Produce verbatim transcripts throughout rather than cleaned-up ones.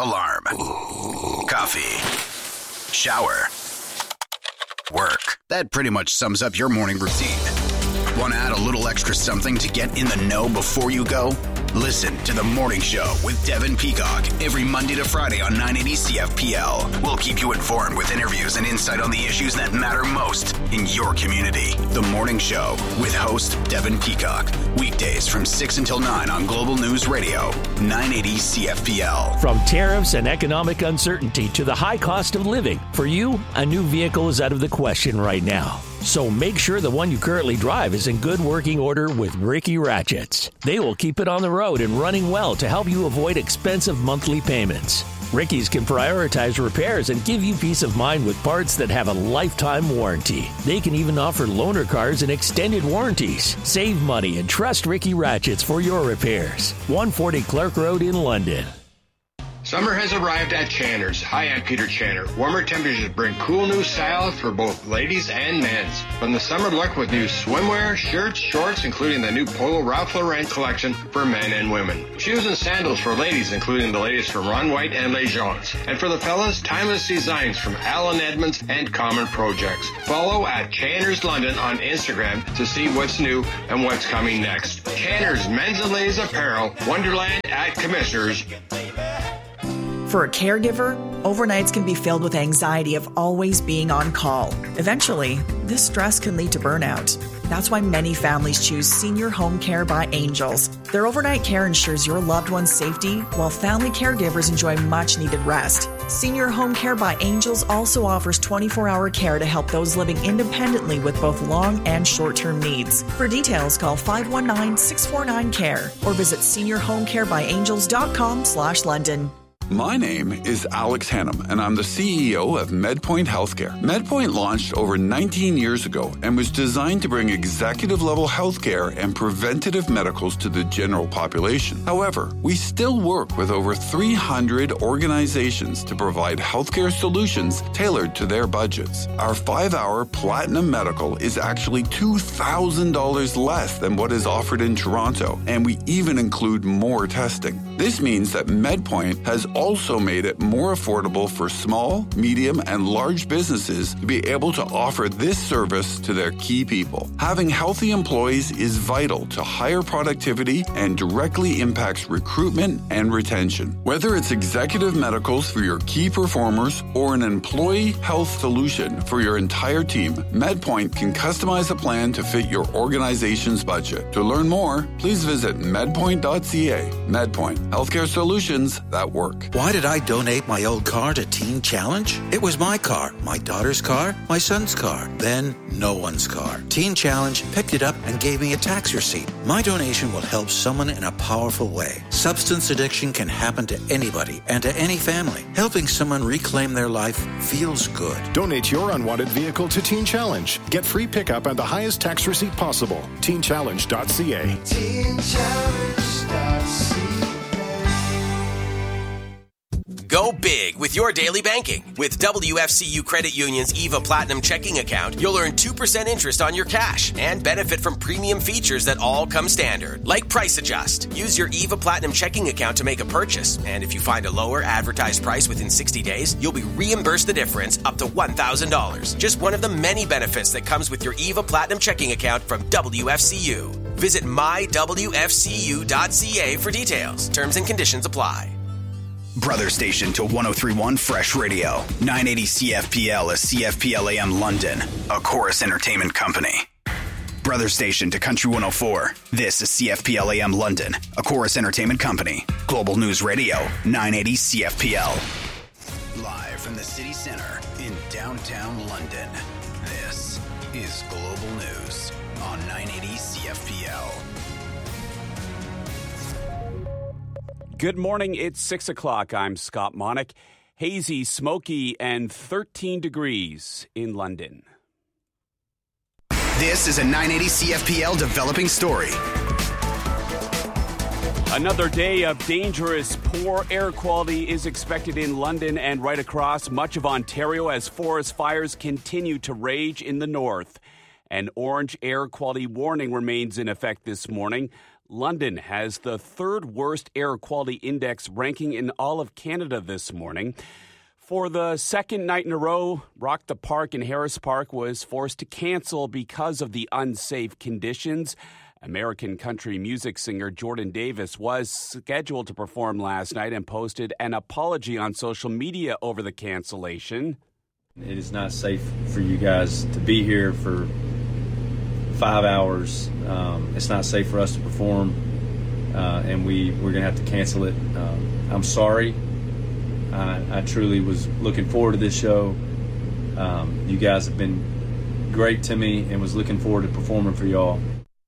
Alarm. Coffee. Shower. Work. That pretty much sums up your morning routine. Want to add a little extra something to get in the know before you go? Listen to The Morning Show with Devin Peacock every Monday to Friday on nine eighty C F P L. We'll keep you informed with interviews and insight on the issues that matter most in your community. The Morning Show with host Devin Peacock. Weekdays from six until nine on Global News Radio, nine eighty C F P L. From tariffs and economic uncertainty to the high cost of living, for you, a new vehicle is out of the question right now. So make sure the one you currently drive is in good working order with Ricky Ratchets. They will keep it on the road and running well to help you avoid expensive monthly payments. Ricky's can prioritize repairs and give you peace of mind with parts that have a lifetime warranty. They can even offer loaner cars and extended warranties. Save money and trust Ricky Ratchets for your repairs. one forty Clark Road in London. Summer has arrived at Channer's. Hi, I'm Peter Channer. Warmer temperatures bring cool new style for both ladies and men's. From the summer look with new swimwear, shirts, shorts, including the new Polo Ralph Lauren collection for men and women. Shoes and sandals for ladies, including the latest from Ron White and Les Gens. And for the fellas, timeless designs from Alan Edmonds and Common Projects. Follow at Channer's London on Instagram to see what's new and what's coming next. Channer's Men's and Ladies Apparel, Wonderland at Commissioners. For a caregiver, overnights can be filled with anxiety of always being on call. Eventually, this stress can lead to burnout. That's why many families choose Senior Home Care by Angels. Their overnight care ensures your loved one's safety, while family caregivers enjoy much-needed rest. Senior Home Care by Angels also offers twenty-four hour care to help those living independently with both long and short-term needs. For details, call five one nine, six four nine, C A R E or visit senior home care by angels dot com slash London. My name is Alex Hannum, and I'm the C E O of MedPoint Healthcare. MedPoint launched over nineteen years ago and was designed to bring executive-level healthcare and preventative medicals to the general population. However, we still work with over three hundred organizations to provide healthcare solutions tailored to their budgets. Our five-hour Platinum Medical is actually two thousand dollars less than what is offered in Toronto, and we even include more testing. This means that MedPoint has also made it more affordable for small, medium, and large businesses to be able to offer this service to their key people. Having healthy employees is vital to higher productivity and directly impacts recruitment and retention. Whether it's executive medicals for your key performers or an employee health solution for your entire team, MedPoint can customize a plan to fit your organization's budget. To learn more, please visit medpoint dot c a. MedPoint, healthcare solutions that work. Why did I donate my old car to Teen Challenge? It was my car, my daughter's car, my son's car, then no one's car. Teen Challenge picked it up and gave me a tax receipt. My donation will help someone in a powerful way. Substance addiction can happen to anybody and to any family. Helping someone reclaim their life feels good. Donate your unwanted vehicle to Teen Challenge. Get free pickup and the highest tax receipt possible. teen challenge dot c a. teen challenge dot c a. Go big with your daily banking. With W F C U Credit Union's EVA Platinum checking account, you'll earn two percent interest on your cash and benefit from premium features that all come standard, like Price Adjust. Use your EVA Platinum checking account to make a purchase, and if you find a lower advertised price within sixty days, you'll be reimbursed the difference up to one thousand dollars. Just one of the many benefits that comes with your EVA Platinum checking account from W F C U. Visit my w f c u dot c a for details. Terms and conditions apply. Brother station to one oh three point one Fresh Radio. nine eighty C F P L is C F P L A M London, a Chorus Entertainment company. Brother station to Country one oh four. This is C F P L A M London, a Chorus Entertainment company. Global News Radio, nine eighty C F P L. Live from the city center in downtown London, this is Global News on nine eighty C F P L. Good morning. It's six o'clock. I'm Scott Monick. Hazy, smoky, and thirteen degrees in London. This is a nine eighty C F P L developing story. Another day of dangerous, poor air quality is expected in London and right across much of Ontario as forest fires continue to rage in the north. An orange air quality warning remains in effect this morning. London has the third worst air quality index ranking in all of Canada this morning. For the second night in a row, Rock the Park in Harris Park was forced to cancel because of the unsafe conditions. American country music singer Jordan Davis was scheduled to perform last night and posted an apology on social media over the cancellation. It is not safe for you guys to be here for five hours. Um, it's not safe for us to perform, uh, and we, we're going to have to cancel it. Um, I'm sorry. I, I truly was looking forward to this show. Um, you guys have been great to me and was looking forward to performing for y'all.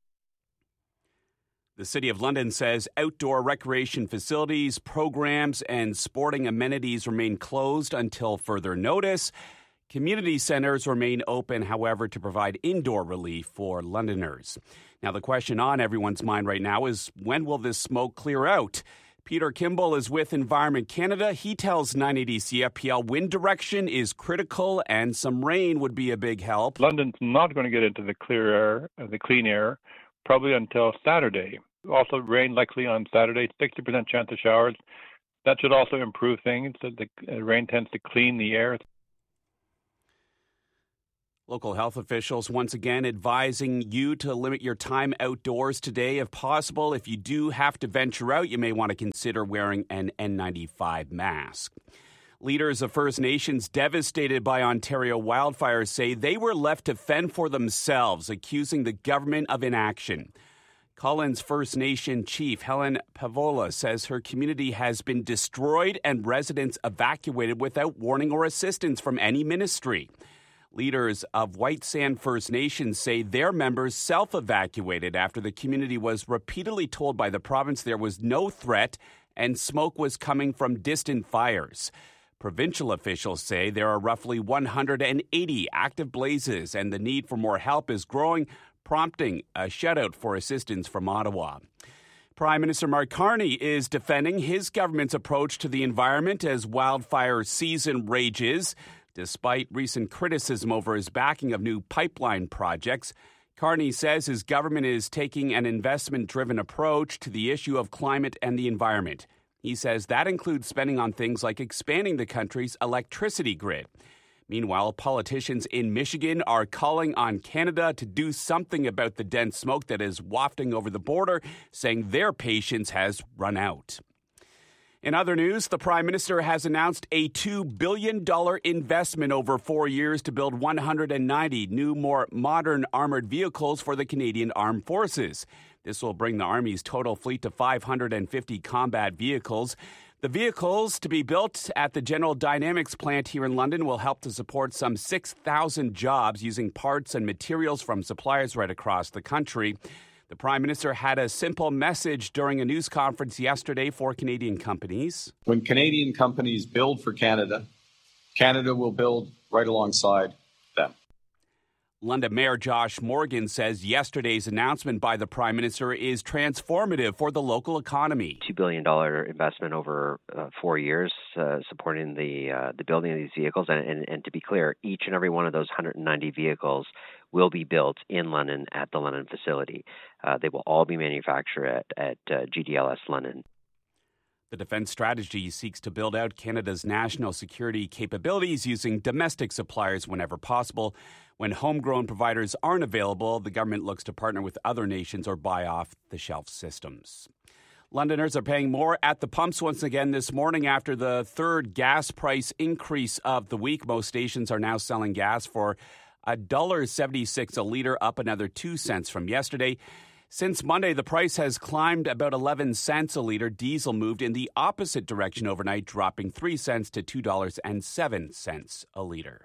The City of London says outdoor recreation facilities, programs, and sporting amenities remain closed until further notice. Community centres remain open, however, to provide indoor relief for Londoners. Now, the question on everyone's mind right now is, when will this smoke clear out? Peter Kimball is with Environment Canada. He tells nine eighty C F P L wind direction is critical and some rain would be a big help. London's not going to get into the clear air, uh, the clean air, probably until Saturday. Also, rain likely on Saturday, sixty percent chance of showers. That should also improve things. The uh, rain tends to clean the air. Local health officials once again advising you to limit your time outdoors today if possible. If you do have to venture out, you may want to consider wearing an N ninety-five mask. Leaders of First Nations devastated by Ontario wildfires say they were left to fend for themselves, accusing the government of inaction. Collins First Nation Chief Helen Pavola says her community has been destroyed and residents evacuated without warning or assistance from any ministry. Leaders of White Sand First Nation say their members self-evacuated after the community was repeatedly told by the province there was no threat and smoke was coming from distant fires. Provincial officials say there are roughly one hundred eighty active blazes and the need for more help is growing, prompting a shout-out for assistance from Ottawa. Prime Minister Mark Carney is defending his government's approach to the environment as wildfire season rages. Despite recent criticism over his backing of new pipeline projects, Carney says his government is taking an investment-driven approach to the issue of climate and the environment. He says that includes spending on things like expanding the country's electricity grid. Meanwhile, politicians in Michigan are calling on Canada to do something about the dense smoke that is wafting over the border, saying their patience has run out. In other news, the Prime Minister has announced a two billion dollars investment over four years to build one hundred ninety new, more modern armored vehicles for the Canadian Armed Forces. This will bring the Army's total fleet to five hundred fifty combat vehicles. The vehicles to be built at the General Dynamics plant here in London will help to support some six thousand jobs using parts and materials from suppliers right across the country. The Prime Minister had a simple message during a news conference yesterday for Canadian companies. When Canadian companies build for Canada, Canada will build right alongside them. London Mayor Josh Morgan says yesterday's announcement by the Prime Minister is transformative for the local economy. two billion dollars investment over uh, four years uh, supporting the uh, the building of these vehicles. And, and, and to be clear, each and every one of those one hundred ninety vehicles will be built in London at the London facility. Uh, they will all be manufactured at, at uh, G D L S London. The defense strategy seeks to build out Canada's national security capabilities using domestic suppliers whenever possible. When homegrown providers aren't available, the government looks to partner with other nations or buy off-the-shelf systems. Londoners are paying more at the pumps once again this morning after the third gas price increase of the week. Most stations are now selling gas for one dollar seventy-six a litre, up another two cents from yesterday. Since Monday, the price has climbed about eleven cents a litre. Diesel moved in the opposite direction overnight, dropping three cents to two dollars and seven cents a litre.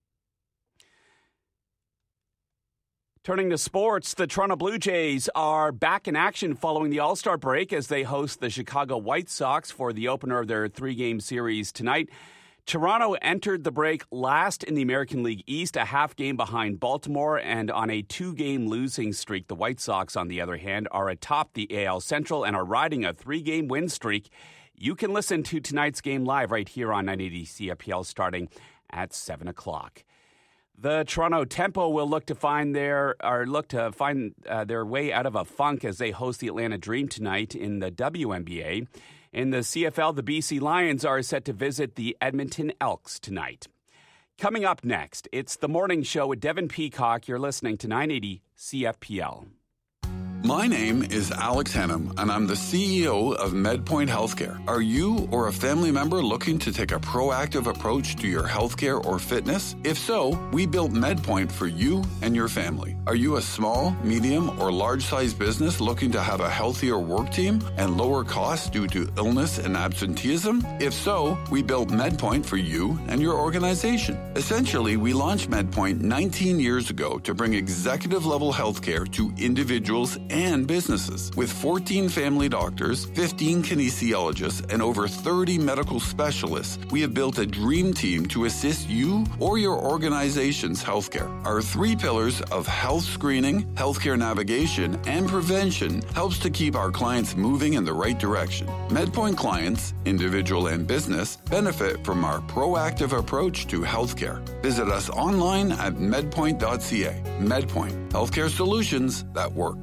Turning to sports, the Toronto Blue Jays are back in action following the All-Star break as they host the Chicago White Sox for the opener of their three-game series tonight. Toronto entered the break last in the American League East, a half game behind Baltimore, and on a two-game losing streak. The White Sox, on the other hand, are atop the A L Central and are riding a three-game win streak. You can listen to tonight's game live right here on nine eighty C F P L starting at seven o'clock. The Toronto Tempo will look to find their or look to find uh, their way out of a funk as they host the Atlanta Dream tonight in the W N B A. In the C F L, the B C Lions are set to visit the Edmonton Elks tonight. Coming up next, it's the Morning Show with Devin Peacock. You're listening to nine eighty C F P L. My name is Alex Hannum, and I'm the C E O of MedPoint Healthcare. Are you or a family member looking to take a proactive approach to your healthcare or fitness? If so, we built MedPoint for you and your family. Are you a small, medium, or large-sized business looking to have a healthier work team and lower costs due to illness and absenteeism? If so, we built MedPoint for you and your organization. Essentially, we launched MedPoint nineteen years ago to bring executive-level healthcare to individuals and businesses. With fourteen family doctors, fifteen kinesiologists, and over thirty medical specialists, we have built a dream team to assist you or your organization's healthcare. Our three pillars of health screening, healthcare navigation, and prevention helps to keep our clients moving in the right direction. MedPoint clients, individual and business, benefit from our proactive approach to healthcare. Visit us online at medpoint dot c a. MedPoint, healthcare solutions that work.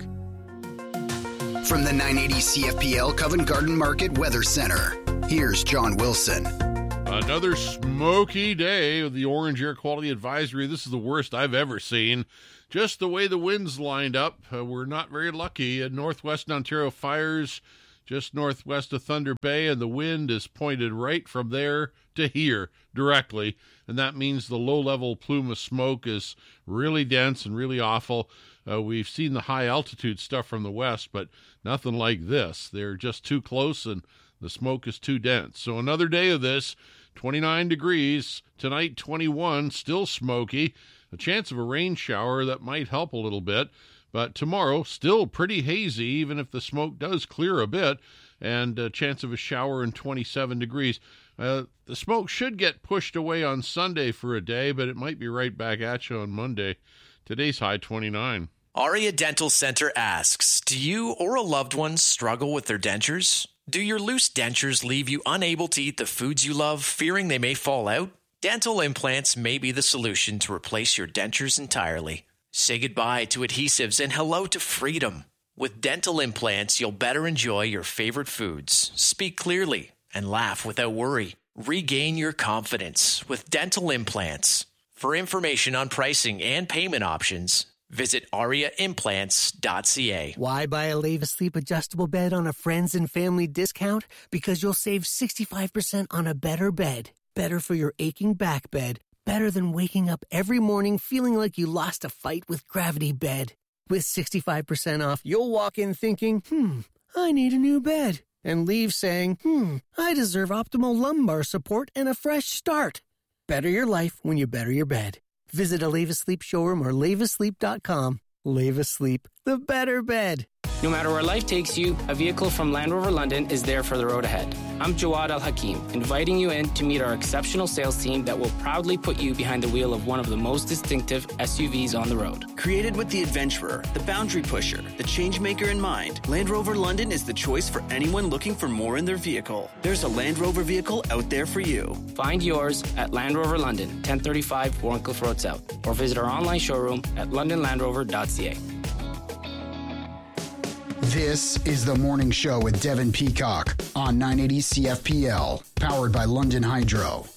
From the nine eighty C F P L Covent Garden Market Weather Center, here's John Wilson. Another smoky day of the orange air quality advisory. This is the worst I've ever seen. Just the way the winds lined up, uh, we're not very lucky. Uh, northwestern Ontario fires just northwest of Thunder Bay, and the wind is pointed right from there to here directly, and that means the low-level plume of smoke is really dense and really awful. Uh, we've seen the high-altitude stuff from the west, but nothing like this. They're just too close, and the smoke is too dense. So another day of this, twenty-nine degrees, tonight twenty-one, still smoky, a chance of a rain shower that might help a little bit, but tomorrow still pretty hazy, even if the smoke does clear a bit, and a chance of a shower in twenty-seven degrees. Uh, the smoke should get pushed away on Sunday for a day, but it might be right back at you on Monday. Today's high twenty-nine. Aria Dental Center asks, do you or a loved one struggle with their dentures? Do your loose dentures leave you unable to eat the foods you love, fearing they may fall out? Dental implants may be the solution to replace your dentures entirely. Say goodbye to adhesives and hello to freedom. With dental implants, you'll better enjoy your favorite foods, speak clearly, and laugh without worry. Regain your confidence with dental implants. For information on pricing and payment options, visit aria implants dot c a. Why buy a Leva Sleep adjustable bed on a friends and family discount? Because you'll save sixty-five percent on a better bed. Better for your aching back bed. Better than waking up every morning feeling like you lost a fight with Gravity Bed. With sixty-five percent off, you'll walk in thinking, hmm, I need a new bed. And leave saying, hmm, I deserve optimal lumbar support and a fresh start. Better your life when you better your bed. Visit a Leva Sleep showroom or leva sleep dot com. Leva Sleep, the better bed. No matter where life takes you, a vehicle from Land Rover London is there for the road ahead. I'm Jawad Al-Hakim, inviting you in to meet our exceptional sales team that will proudly put you behind the wheel of one of the most distinctive S U Vs on the road. Created with the adventurer, the boundary pusher, the changemaker in mind, Land Rover London is the choice for anyone looking for more in their vehicle. There's a Land Rover vehicle out there for you. Find yours at Land Rover London, ten thirty-five Warncliffe Road South, or visit our online showroom at london land rover dot c a. This is The Morning Show with Devin Peacock on nine eighty C F P L, powered by London Hydro.